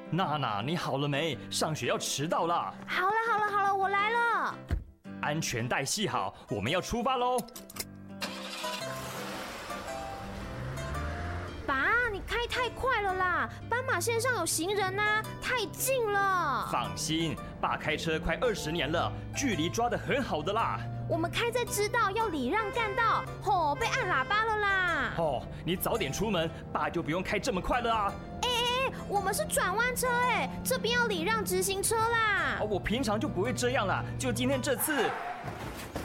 娜娜，你好了没？上学要迟到了。 好了，我来了。 安全带系好，我们要出发喽。 爸，你开太快了啦！斑马线上有行人啊，太近了。 放心，爸开车快20年了，距离抓得很好的啦。 我们开在知道要礼让干道，被按喇叭了啦。 你早点出门，爸就不用开这么快了啊。 我们是转弯车这边要礼让直行车啦。 我平常就不会这样啦，就今天这次。